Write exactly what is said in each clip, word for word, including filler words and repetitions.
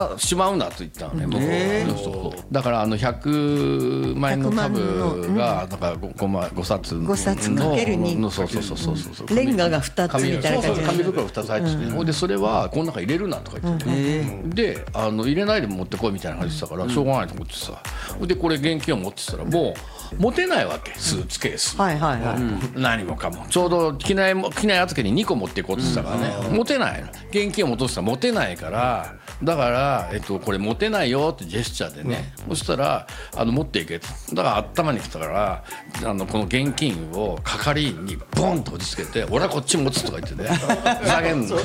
しまうなと言ったのね、向こう。だからあのひゃくまんえんの株がだからごまいごさつのごさつかけるにそうそうそうそうそうレンガがふたつみたいな感じで、 紙袋ふたつ入ってて、ほんでそれはこの中入れるなとか言ってて、であの入れないで持ってこいみたいな感じでしたからしょうがないと思ってさ、でこれ現金を持ってたらもう持てないわけ、スーツケース、 はいはいはい、 何もかもちょうど機内機内預けににこ持っていこうとしたからね、持てないの、現金を戻したら持てないから、だから、えっと、これ持てないよってジェスチャーでね、そしたらあの持っていけと、だから頭にきたからあのこの現金を係員にボンと打ちつけて、俺はこっち持つとか言ってね、ふざけんの。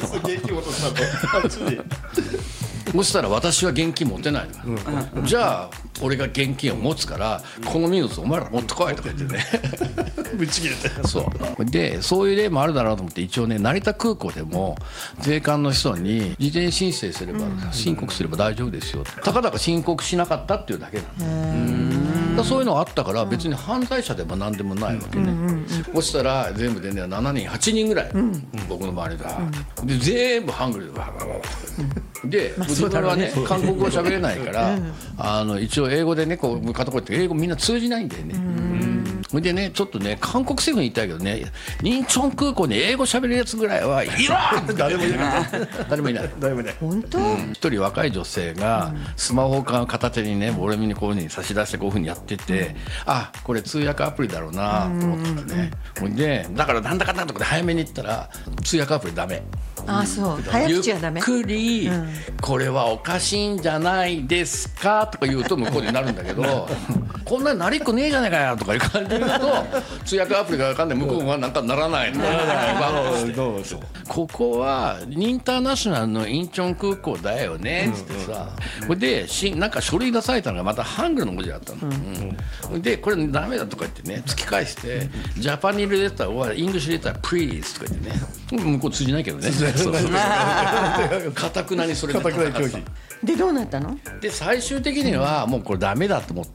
そしたら私は現金持てないの、うん、じゃあ俺が現金を持つからこの荷物お前ら持ってこいとか言ってねぶち切れて、そうでそういう例もあるだろうと思って、一応ね成田空港でも税関の人に事前申請すれば、申告すれば大丈夫ですよ、たかだか申告しなかったっていうだけなんだ。そういうのがあったから別に犯罪者でも何でもないわけね、うんうん、そしたら全部でねしちにんはちにんぐらい、うん、僕の周りが、うん、で全部ハングルでバーバーバーで、まあ、自分はね韓国語喋れないから、あの一応英語でねこう片言って英語みんな通じないんだよね。それでねちょっとね韓国政府に言いたいけどね、仁川空港に英語喋れるやつぐらいはいろ誰もいない誰もいない誰もいない本当、うん、 一人若い女性がスマホを片手にね俺にこういう風に差し出してこういう風にやってて、うん、あこれ通訳アプリだろうなと思ったらね、うん、でだからなんだかんだとかで早めに言ったら通訳アプリダメ。 ああそう、早口はダメ。 ゆっくり、うん、これはおかしいんじゃないですかとか言うと向こうになるんだけどこんなになりっこねえじゃねえかよとかいう感じで言うと通訳アプリが分かんない向こうはなんかならないのここはインターナショナルのインチョン空港だよねっつってさ、これでしなんか書類出されたのがまたハングルの文字だったの、うんうん、でこれダメだとか言ってね突き返してジャパニーズレターはイングリッシュレタープリーズとか言ってね、向こう通じないけどねかたくなにそれで拒否でどうなったの？ で最終的にはもうこれダメだと思って、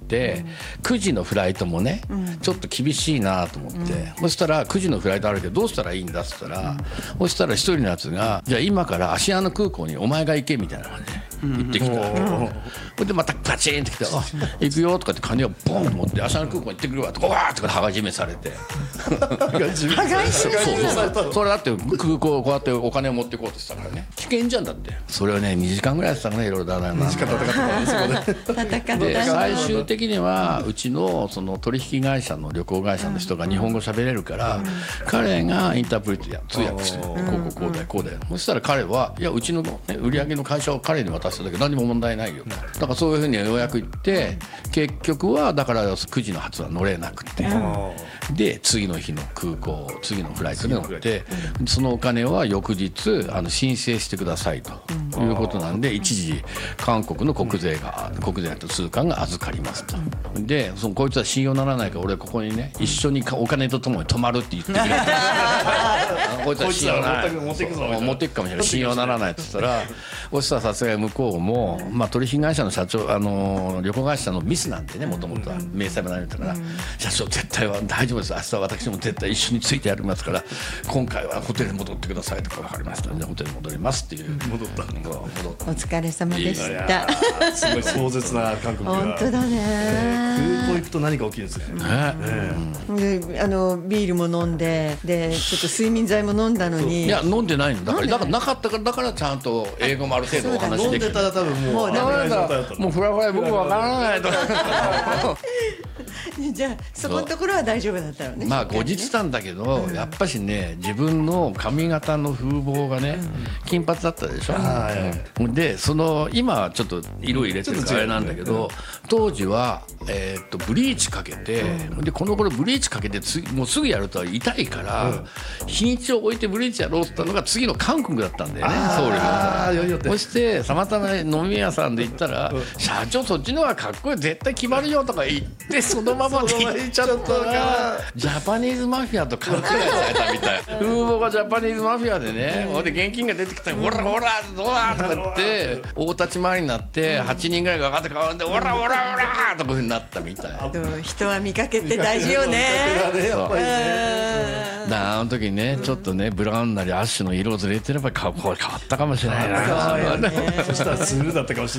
うん、くじのフライトもね、うん、ちょっと厳しいなと思って、うん、そしたらくじのフライトあるけどどうしたらいいんだっつったら、うん、そしたら一人のやつがじゃあ今から芦屋の空港にお前が行けみたいな感じで行ってきた、うんうん、でまたパチンってきてあ行くよとかって金をボンと持って芦屋の空港に行ってくるわとかわーとか羽交い締めされて羽交い締めそれだって空港こうやってお金を持っていこうとしたからね危険じゃんだって。それをねにじかんぐらいやってたのね、いろいろだなにじかん戦ってたんでで最終的にはうちのその取引会社の旅行会社の人が日本語喋れるから、うん、彼がインタープリティや通訳してこうこうこうだよこうだよ、そしたら彼はいやうちの、ね、売り上げの会社を彼に渡しただけ何も問題ないよ、だからそういうふうにようやく言って結局はだからくじの発は乗れなくて、で次の日の空港次のフライトに乗ってそのお金は翌日あの申請してくださいということなんで一時韓国の国税が国税と通関が預かりますと。でそのこいつは信用ならないから俺ここにね一緒にお金とともに泊まるって言ってくれたこいつは信用ならない持っていくかもしれない信用ならないって言ったらそしたらさすがに向こうも、まあ、取引会社の社長あの旅行会社のミスなんでねもともとは明細も何だから、社長絶対は大丈夫です明日は私も絶対一緒についてやりますから今回はホテルに戻ってくださいとか分かりましたんでホテルに戻りますっていう戻ったお疲れ様でした。 すごい壮絶な韓国が本当だね。 空港行くと何が起きるんですね。 であのビールも飲んででちょっと睡眠剤も飲んだのにいや飲んでないのだからだからなかったからだからちゃんと英語もある程度お話できる。 飲んでたら多分もうもうダメだもうフラフラ僕わからないとじゃあそこのところは大丈夫だったのね。 まあ後日談だけど、うん、やっぱしね自分の髪型の風貌がね、うん、金髪だったでしょ、うん、でその今はちょっと色入れてるからあれなんだけど、うん、当時は、えー、っとブリーチかけて、うん、でこの頃ブリーチかけてつもうすぐやると痛いから、うん、日にちを置いてブリーチやろうって言ったのが次の韓国だったんだよねソウルが。そしてたまたま飲み屋さんで行ったら、うん、社長そっちの方がかっこいい絶対決まるよとか言ってそのままで行っちゃったからジャパニーズマフィアと勘違いされたみたい。風貌がジャパニーズマフィアでね、ほんで現金が出てきたら「ほらほらどうだ!」とか言って大立ち回りになってはちにんぐらいが上がって顔で「ほらほらほら!」とかいうふうになったみたい。 でも人は見かけって大事よね。 やっぱりね。 だからあの時ねちょっとねブラウンなりアッシュの色をずれてれば顔これ変わったかもしれないな。 そしたらスルーだったかもしれない。